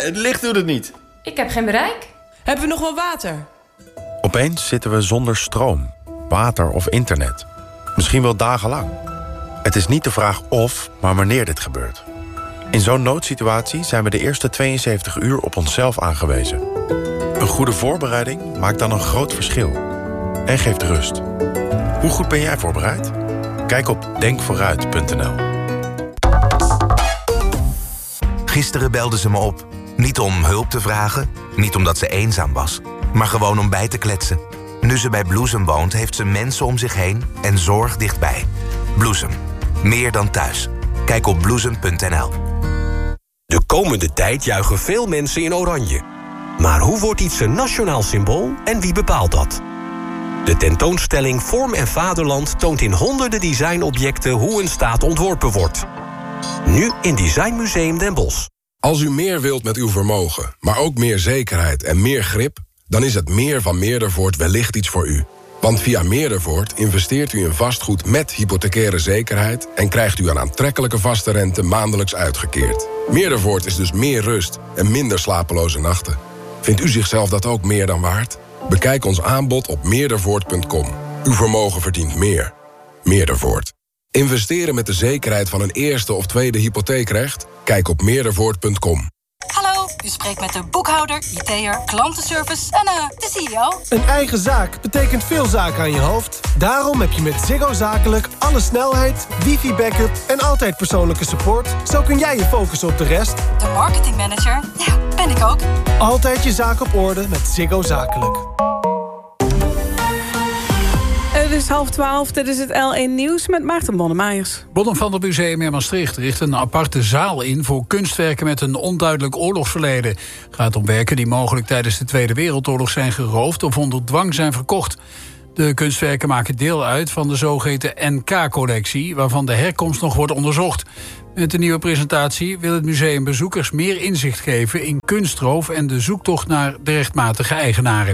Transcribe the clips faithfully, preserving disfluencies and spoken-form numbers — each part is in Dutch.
het licht doet het niet. Ik heb geen bereik. Hebben we nog wel water? Opeens zitten we zonder stroom, water of internet. Misschien wel dagenlang. Het is niet de vraag of, maar wanneer dit gebeurt. In zo'n noodsituatie zijn we de eerste tweeënzeventig uur op onszelf aangewezen. Een goede voorbereiding maakt dan een groot verschil. En geeft rust. Hoe goed ben jij voorbereid? Kijk op denk vooruit punt n l. Gisteren belde ze me op. Niet om hulp te vragen, niet omdat ze eenzaam was, maar gewoon om bij te kletsen. Nu ze bij Bloesem woont, heeft ze mensen om zich heen en zorg dichtbij. Bloesem. Meer dan thuis. Kijk op bloesem punt n l. De komende tijd juichen veel mensen in oranje. Maar hoe wordt iets een nationaal symbool en wie bepaalt dat? De tentoonstelling Vorm en Vaderland toont in honderden designobjecten hoe een staat ontworpen wordt. Nu in Designmuseum Den Bosch. Als u meer wilt met uw vermogen, maar ook meer zekerheid en meer grip, dan is het meer van Meerdervoort wellicht iets voor u. Want via Meerdervoort investeert u in vastgoed met hypothecaire zekerheid en krijgt u een aantrekkelijke vaste rente maandelijks uitgekeerd. Meerdervoort is dus meer rust en minder slapeloze nachten. Vindt u zichzelf dat ook meer dan waard? Bekijk ons aanbod op meerdervoort punt com. Uw vermogen verdient meer. Meerdervoort. Investeren met de zekerheid van een eerste of tweede hypotheekrecht? Kijk op meerdervoort punt com. Hallo, u spreekt met de boekhouder, I T'er, klantenservice en uh, de C E O. Een eigen zaak betekent veel zaken aan je hoofd. Daarom heb je met Ziggo Zakelijk alle snelheid, wifi-backup en altijd persoonlijke support. Zo kun jij je focussen op de rest. De marketingmanager, ja, ben ik ook. Altijd je zaak op orde met Ziggo Zakelijk. Het is half twaalf, dit is het L één Nieuws met Maarten Bonnemeyers. Bonnenvandermuseum in Maastricht richt een aparte zaal in voor kunstwerken met een onduidelijk oorlogsverleden. Het gaat om werken die mogelijk tijdens de Tweede Wereldoorlog zijn geroofd of onder dwang zijn verkocht. De kunstwerken maken deel uit van de zogeheten N K-collectie, waarvan de herkomst nog wordt onderzocht. Met de nieuwe presentatie wil het museum bezoekers meer inzicht geven in kunstroof en de zoektocht naar de rechtmatige eigenaren.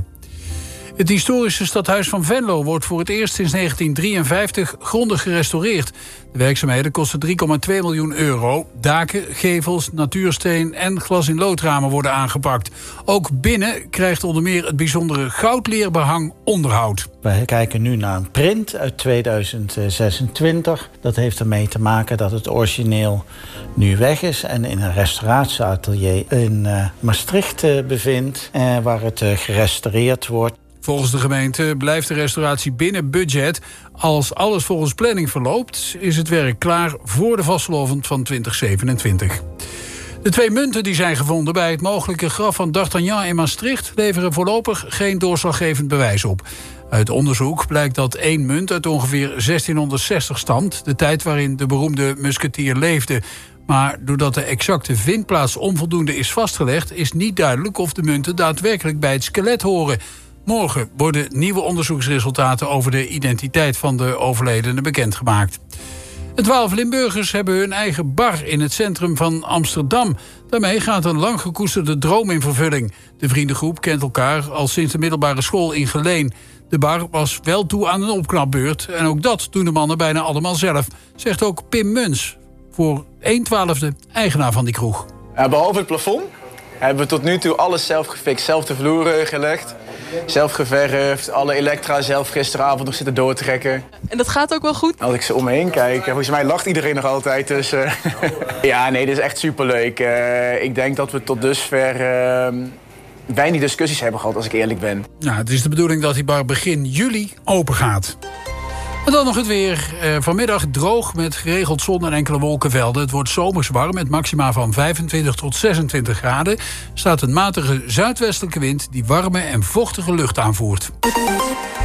Het historische stadhuis van Venlo wordt voor het eerst sinds negentien drieënvijftig grondig gerestaureerd. De werkzaamheden kosten drie komma twee miljoen euro. Daken, gevels, natuursteen en glas-in-loodramen worden aangepakt. Ook binnen krijgt onder meer het bijzondere goudleerbehang onderhoud. We kijken nu naar een print uit tweeduizend zesentwintig. Dat heeft ermee te maken dat het origineel nu weg is en in een restauratieatelier in uh, Maastricht uh, bevindt, uh, waar het uh, gerestaureerd wordt. Volgens de gemeente blijft de restauratie binnen budget. Als alles volgens planning verloopt, is het werk klaar voor de vastelovend van twintig zevenentwintig. De twee munten die zijn gevonden bij het mogelijke graf van D'Artagnan in Maastricht leveren voorlopig geen doorslaggevend bewijs op. Uit onderzoek blijkt dat één munt uit ongeveer zestienhonderdzestig stamt, de tijd waarin de beroemde musketier leefde. Maar doordat de exacte vindplaats onvoldoende is vastgelegd, is niet duidelijk of de munten daadwerkelijk bij het skelet horen. Morgen worden nieuwe onderzoeksresultaten over de identiteit van de overledene bekendgemaakt. De twaalf Limburgers hebben hun eigen bar in het centrum van Amsterdam. Daarmee gaat een lang gekoesterde droom in vervulling. De vriendengroep kent elkaar al sinds de middelbare school in Geleen. De bar was wel toe aan een opknapbeurt. En ook dat doen de mannen bijna allemaal zelf, zegt ook Pim Muns, voor een twaalfde eigenaar van die kroeg. Ja, behalve het plafond hebben we tot nu toe alles zelf gefixt. Zelf de vloeren gelegd, zelf geverfd, alle elektra zelf gisteravond nog zitten doortrekken. En dat gaat ook wel goed? Als ik ze om me heen kijk, volgens mij lacht iedereen nog altijd. Dus, uh... ja, nee, dit is echt superleuk. Uh, ik denk dat we tot dusver uh, weinig discussies hebben gehad, als ik eerlijk ben. Nou, het is de bedoeling dat die bar begin juli open gaat. En dan nog het weer. Eh, vanmiddag droog met geregeld zon en enkele wolkenvelden. Het wordt zomers warm met maxima van vijfentwintig tot zesentwintig graden. Er staat een matige zuidwestelijke wind die warme en vochtige lucht aanvoert.